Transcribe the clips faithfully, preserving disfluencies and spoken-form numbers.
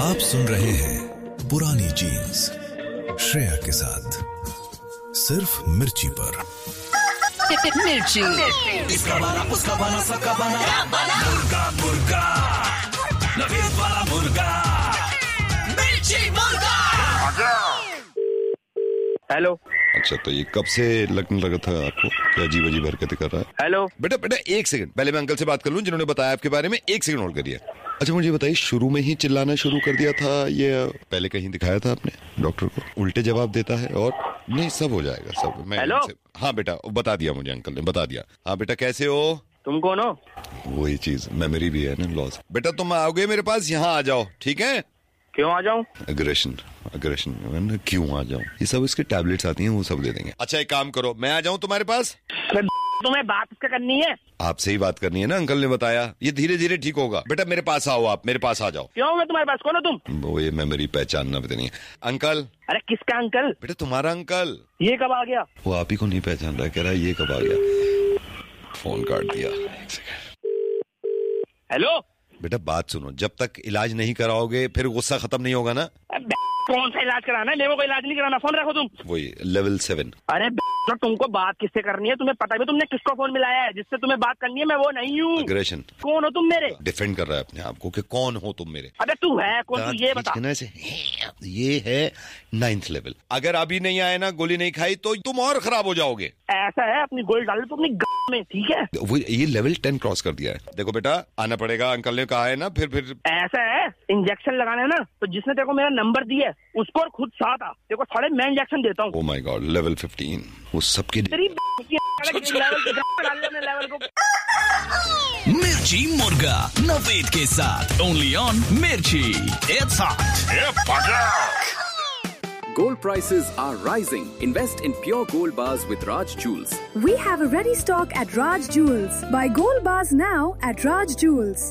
आप सुन रहे हैं पुरानी जीन्स श्रेया के साथ सिर्फ मिर्ची पर। मिर्ची, इसका बना उसका बना सबका बना मुर्गा मुर्गा नवीन वाला मुर्गा मिर्ची मुर्गा। हेलो। अच्छा, तो ये कब से लगने लगा था आपको कि अजीब अजीब हरकतें कर रहा है? हेलो बेटा बेटा एक सेकंड, पहले मैं अंकल से बात कर लूं जिन्होंने बताया आपके बारे में। एक सेकंड होल्ड करिए। अच्छा, मुझे बताइए, शुरू में ही चिल्लाना शुरू कर दिया था ये पहले कहीं दिखाया था आपने डॉक्टर को? उल्टे जवाब देता है और नहीं, सब हो जाएगा सब। मैं हेलो। हाँ बेटा, बता दिया मुझे, अंकल ने बता दिया। हाँ बेटा, कैसे हो? तुम कौन हो? वही चीज, मेमोरी भी है ना लॉस। बेटा तुम आओगे मेरे पास, यहाँ आ जाओ, ठीक है? क्यों आ जाऊं? अग्रेशन अग्रेशन क्यों आ जाऊं? ये सब इसके टैबलेट्स आती हैं, वो सब दे देंगे। अच्छा एक काम करो, मैं आ जाऊं तुम्हारे पास? तुम्हें बात इसका करनी है? आपसे ही बात करनी है ना, अंकल ने बताया। ये धीरे धीरे ठीक होगा। बेटा मेरे पास आओ, आप मेरे पास आ जाओ। क्यों मैं तुम्हारे पास? कौन हो तुम? वो ये मेमोरी पहचानना भी नहीं है। अंकल। अरे किसका अंकल? बेटा तुम्हारा अंकल। ये कब आ गया? वो आप ही को नहीं पहचान रहा, कह रहा है ये कब आ गया। फोन काट दिया। एक सेकंड। हेलो। बेटा बात सुनो, जब तक इलाज नहीं कराओगे फिर गुस्सा खत्म नहीं होगा ना। कौन सा इलाज कराना है? मेरे को इलाज नहीं कराना। फोन रखो तुम। वही लेवल सेवन। अरे तो तुमको बात किससे करनी है? तुम्हें पता भी तुमने किसको फोन मिलाया है? जिससे तुम्हें बात करनी है मैं वो नहीं हूँ। अग्रेशन। कौन हो तुम मेरे? डिफेंड कर रहा है अपने आप को कि कौन हो तुम मेरे। अबे तू है कौन? तू ये बता। ऐसे ये है नाइन्थ लेवल। अगर अभी नहीं आए ना, गोली नहीं खाई तो तुम और खराब हो जाओगे। ऐसा है, अपनी गोली डाल तो अपनी ग में, ठीक है? वो ये लेवल टेन क्रॉस कर दिया है। देखो बेटा, आना पड़ेगा, अंकल ने कहा है ना। फिर फिर ऐसा है, इंजेक्शन लगाना है ना, तो जिसने तेरे को मेरा नंबर दिया है उसको और खुद साथ आ। देखो साढ़े मैं इंजेक्शन देता हूँ। Oh my God, level fifteen. वो सबके मिर्ची मुर्गा नवेद के साथ ओनली ऑन मिर्ची। It's hot. Gold prices are rising. Invest in pure gold bars with Raj Jewels. We have a ready stock at Raj Jewels. Buy gold bars now at Raj Jewels.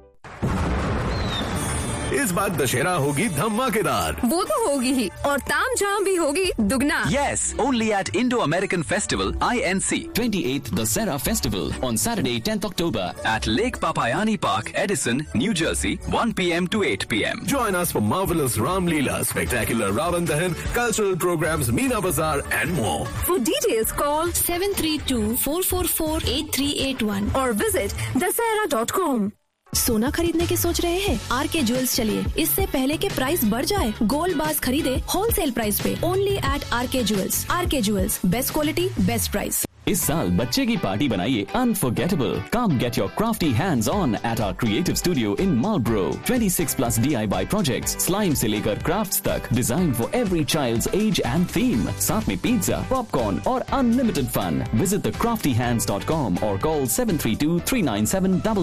इस बार दशहरा होगी धमाकेदार। वो तो होगी ही, और ताम झाम भी होगी दुगना। Yes, only at Indo-American Festival I N C. twenty-eighth Dussehra Festival on Saturday, tenth October at Lake Papayani Park, Edison, New Jersey, one p m to eight p m. Join us for marvelous Ram Leela, spectacular Ravan Dahan, cultural programs, Meena Bazaar and more. For details, call seven three two, four four four, eight three eight one or visit dasehra dot com. सोना खरीदने की सोच रहे हैं? Are के jewels चलिए, इससे पहले के प्राइस बढ़ जाए। गोल्ड बार्स खरीदे होलसेल प्राइस पे, ओनली एट आर के ज्वेल्स। आर के jewels, best quality best price. इस साल बच्चे की पार्टी बनाइए unforgettable. Come get your crafty hands on at our creative studio in Marlborough. twenty-six plus D I Y projects, slime से लेकर crafts तक, designed for every child's age and theme. साथ में pizza, popcorn और unlimited fun. Visit the crafty hands dot com or call seven three two, three nine seven double